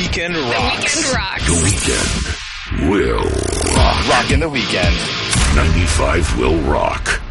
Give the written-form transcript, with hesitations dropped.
weekend rocks. The weekend rocks. The weekend will rock. Rock in the weekend. 95 will rock.